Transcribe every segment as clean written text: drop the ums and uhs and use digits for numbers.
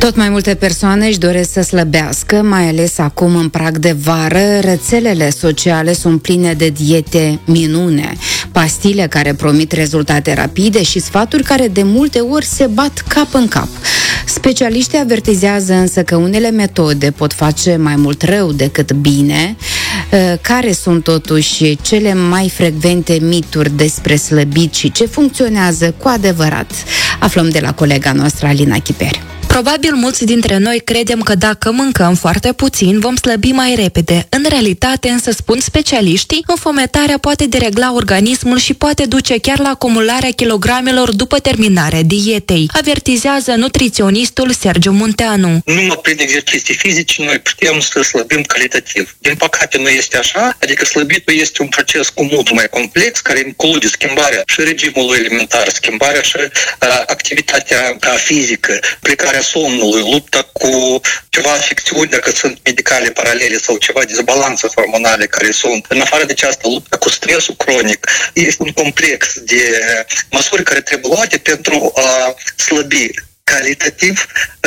Tot mai multe persoane își doresc să slăbească, mai ales acum în prag de vară. Rețelele sociale sunt pline de diete minune, pastile care promit rezultate rapide și sfaturi care de multe ori se bat cap în cap. Specialiștii avertizează însă că unele metode pot face mai mult rău decât bine. Care sunt totuși cele mai frecvente mituri despre slăbit și ce funcționează cu adevărat? Aflăm de la colega noastră Alina Chiperi. Probabil mulți dintre noi credem că dacă mâncăm foarte puțin, vom slăbi mai repede. În realitate, însă, spun specialiștii, înfometarea poate deregla organismul și poate duce chiar la acumularea kilogramelor după terminarea dietei, avertizează nutriționistul Sergiu Munteanu. Numai prin exerciții fizice noi putem să slăbim calitativ. Din păcate nu este așa, adică slăbitul este un proces cu mult mai complex, care include schimbarea și regimului alimentar, schimbarea și activitatea fizică, plecarea somnului, lupta cu ceva afecțiuni, dacă sunt medicale paralele sau ceva dezbalanțe hormonale care sunt. În afară de aceasta, lupta cu stresul cronic. Este un complex de măsuri care trebuie luate pentru a slăbi calitativ,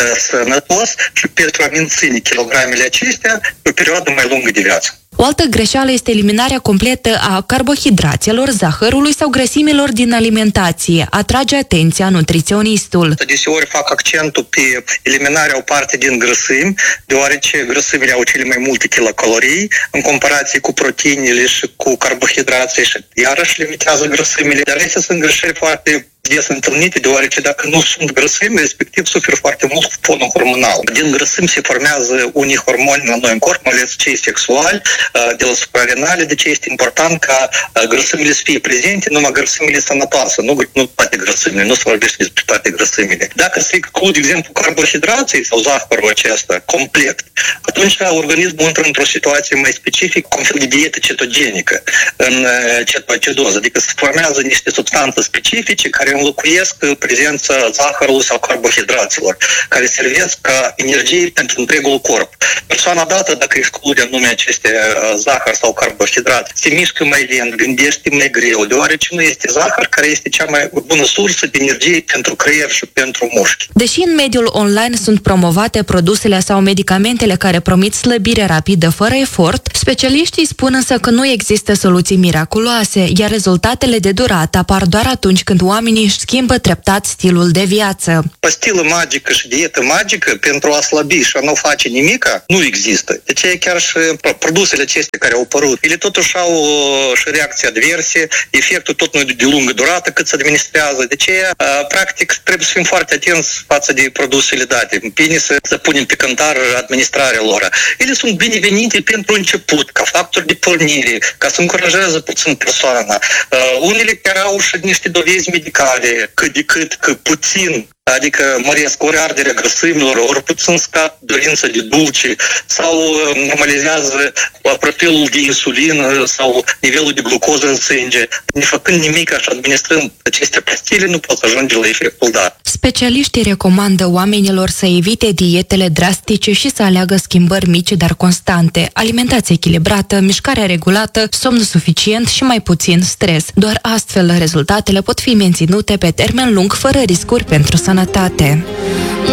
sănătos și pentru a menține kilogramele acestea pe o perioadă mai lungă de viață. O altă greșeală este eliminarea completă a carbohidraților, zahărului sau grăsimilor din alimentație, atrage atenția nutriționistul. Deseori fac accentul pe eliminarea o parte din grăsimi, deoarece grăsimile au cele mai multe kilocalorii în comparație cu proteinele și cu carbohidrații și iarăși limitează grăsimile. Dar acestea sunt greșeli foarte des întâlnite, deoarece dacă nu sunt grăsimi, respectiv suferă foarte mult cu fonul hormonal. Din grăsimi se formează unii hormoni la noi în corp, mai ales cei sexuali, de la suprarenale, de ce este important ca grăsimile să fie prezente, numai grăsimile sănătoase, nu toate grăsimile, nu se vorbește despre toate grăsimile. Dacă se exclud, de exemplu, carbohidrații sau zahărul acesta complet, atunci organismul intră într-o situație mai specifică, cum fel de dietă cetogenică, în cetoacidoză, adică se formează niște substanțe specifice care înlocuiesc prezența zahărului sau carbohidraților, care servesc ca energie pentru întregul corp. Persoana dată, dacă exclude anume aceste zahăr sau carbohidrați, se mișcă mai lent, gândește mai greu, deoarece nu este zahăr care este cea mai bună sursă de energie pentru creier și pentru mușchi. Deși în mediul online sunt promovate produsele sau medicamentele care promit slăbire rapidă fără efort, specialiștii spun însă că nu există soluții miraculoase, iar rezultatele de durată apar doar atunci când oamenii își schimbă treptat stilul de viață. Pastilă magică și dietă magică pentru a slăbi și a nu face nimica nu există. De ce chiar și produsele acestea care au apărut, ele totuși au și reacții adverse, efectul tot nu e de lungă durată cât se administrează. De ce, practic, trebuie să fim foarte atenți față de produsele date. Bine să punem pe cântar administrarea lor. Ele sunt binevenite pentru început, ca factori de pornire, ca să încurajeze puțin persoana. Unele chiar au și niște dovezi medicale, cât de cât, că puțin, adică măresc ori arderea grăsimilor, ori puțin scad dorința de dulce sau normalizează profilul de insulină sau nivelul de glucoză în sânge. Nefăcând nimic și administrând aceste pastile, nu poți ajunge la efectul dat. Specialiștii recomandă oamenilor să evite dietele drastice și să aleagă schimbări mici, dar constante, alimentație echilibrată, mișcare regulată, somn suficient și mai puțin stres. Doar astfel rezultatele pot fi menținute pe termen lung fără riscuri pentru sănătate.